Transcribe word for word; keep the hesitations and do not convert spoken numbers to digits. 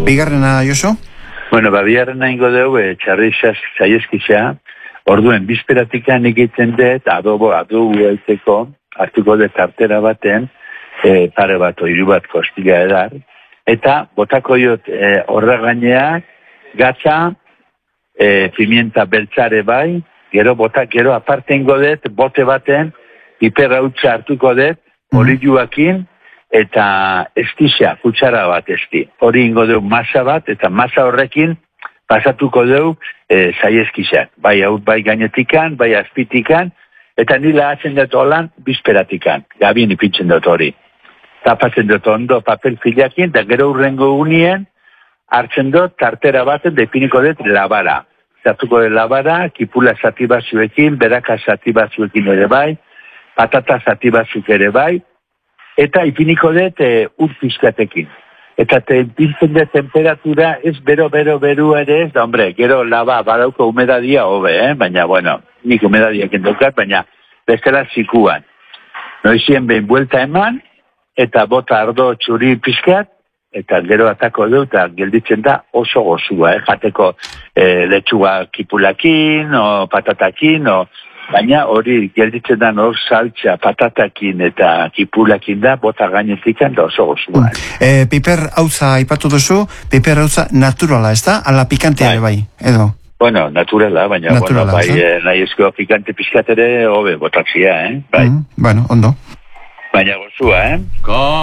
Bigarrena, Josu? Bueno, ba, bigarrena ingo dugu, e, txarrixaz zaieskisa, orduen, bizperatikan egiten dut, adobo, adobu eiteko, hartuko dut tartera baten, e, pare bat, oiru bat kostila edar, eta botako jot e, horra gaineak, gatza, e, pimienta beltzare bai, gero botak, gero aparte ingo dut, bote baten, piperra utza hartuko dut, oliuakin, eta estixa, kutsara bat esti. Hori ingo dugu masa bat, eta masa horrekin pasatuko dugu e, zaieskizak. Bai haut bai gainetikan, bai azpitikan, eta nila hatzen dut holan bizperatikan. Gabien ipintzen dut hori. Tapatzen dut ondo papel filakin, da gero urrengo unien, hartzen dut tartera baten depiniko dut labara. Zartuko dut labara, kipula zati batzuekin, beraka zati batzuekin ere bai, patata zati batzuk ere bai, eta ipiniko dut e, ur pizkatekin. Eta te, pintzen dut temperatura ez bero, bero, beru ere ez, da hombre, gero laba, badauko humedadia hobe, eh? Baina, bueno, nik humedadiak endokat, baina bestela zikuan. Noizien behin buelta eman, eta bota ardo txuri pizkat, eta gero atako du, eta gelditzen da oso gozua, eh? Jateko e, letxuga kipulakin, o patatakin, o... Baina hori gelditzen da hor saltza patatakin eta kipulakin da, bota gainetikan da oso gozua. Mm. E, piper hauza ipatu duzu, piper hauza naturala, ez da? Ala pikantea ere bai, edo? Bueno, naturala, baina naturala, bueno, bai, eh, nahi ezko pikante pizkatere, hobe, botatzia, eh? Bai. Mm, bueno, ondo. Baina gozua, eh?